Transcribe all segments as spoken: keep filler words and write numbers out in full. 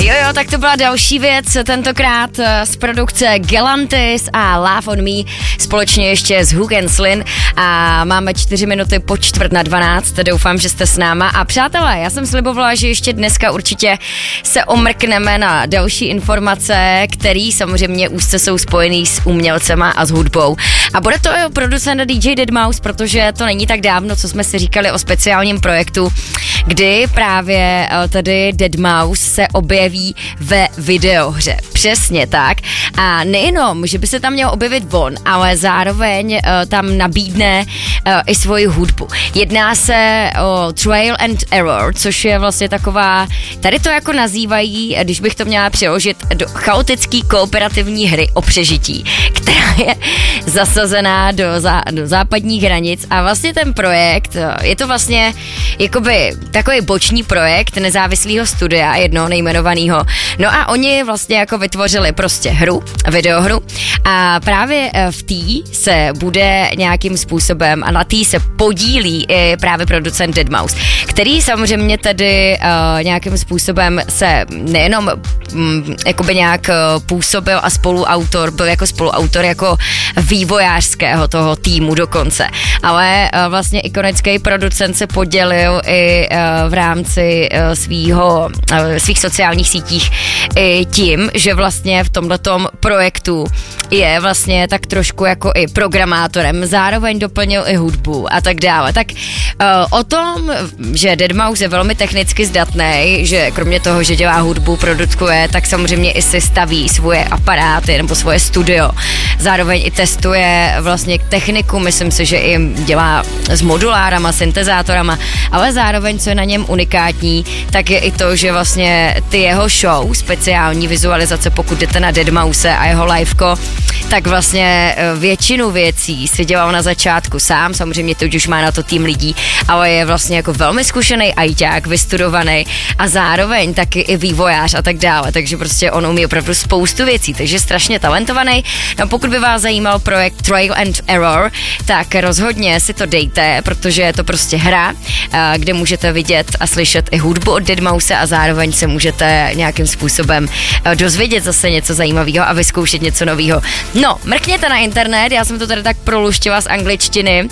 Jo, jo, tak to byla další věc, tentokrát z produkce Galantis a Love on Me, společně ještě s Hook and Slin a máme čtyři minuty po čtvrt na dvanáct, doufám, že jste s náma a přátelé, já jsem slibovala, že ještě dneska určitě se omrkneme na další informace, které samozřejmě úzce jsou spojený s umělcema a s hudbou a bude to jeho producent D J deadmau5, protože to není tak dávno, co jsme si říkali o speciálním projektu, kdy právě tady deadmau5 se objeví ve videohře. Přesně tak. A nejenom, že by se tam měl objevit on, ale zároveň uh, tam nabídne uh, i svoji hudbu. Jedná se o Trial and Error, což je vlastně taková, tady to jako nazývají, když bych to měla přeložit, do chaotický kooperativní hry o přežití, která je zasazená do, zá, do západních hranic a vlastně ten projekt, je to vlastně jakoby takový boční projekt nezávislého studia, jednoho nejmenovaného. No a oni vlastně jako vytvořili prostě hru, videohru a právě v té se bude nějakým způsobem a na té se podílí i právě producent deadmau5, který samozřejmě tedy uh, nějakým způsobem se nejenom um, jakoby nějak uh, působil a spoluautor, byl jako spoluautor jako vývojářského toho týmu dokonce, ale uh, vlastně ikonický producent se podělil i uh, v rámci uh, svýho, uh, svých sociálních sítích i tím, že vlastně v tomhletom projektu je vlastně tak trošku jako i programátorem, zároveň doplnil i hudbu a tak dále. Tak uh, o tom, že deadmau5 je velmi technicky zdatný, že kromě toho, že dělá hudbu, produkuje, tak samozřejmě i si staví svoje aparáty nebo svoje studio. Zároveň i testuje vlastně techniku, myslím si, že i dělá s modulárama, syntezátorama, ale zároveň, co je na něm unikátní, tak je i to, že vlastně ty jeho show, speciální vizualizace, pokud jdete na deadmau5 a jeho liveko, tak vlastně většinu věcí si dělal na začátku sám, samozřejmě teď už má na to tým lidí, ale je vlastně jako velmi zkušený ajťák, vystudovaný a zároveň taky i vývojář a tak dále, takže prostě on umí opravdu spoustu věcí, takže strašně talentovaný. No pokud by vás zajímal projekt Trial and Error, tak rozhodně si to dejte, protože je to prostě hra, kde můžete vidět a slyšet i hudbu od deadmau5 a zároveň se můžete nějakým způsobem dozvědět zase něco zajímavého a vyzkoušet něco nového. No, mrkněte na internet, já jsem to tady tak proluštila z angličtiny.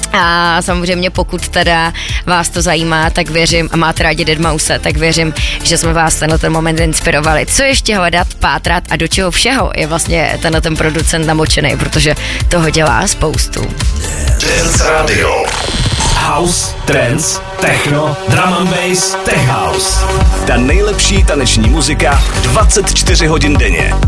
A samozřejmě pokud teda vás to zajímá, tak věřím, a máte rádi deadmau5, tak věřím, že jsme vás tenhle ten moment inspirovali. Co ještě hledat, pátrat a do čeho všeho je vlastně tenhle ten producent namočený, protože toho dělá spoustu. Dance Radio. House, trance, techno, drum and bass, tech house. Ta nejlepší taneční muzika dvacet čtyři hodin denně.